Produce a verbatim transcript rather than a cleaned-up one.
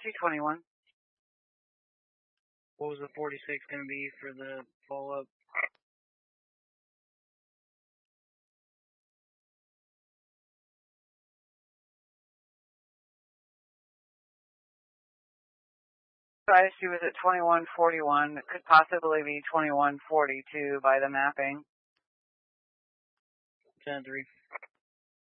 see twenty-one. What was the forty-six going to be for the follow-up? I see was at twenty-one forty-one. It could possibly be twenty-one forty-two by the mapping. ten three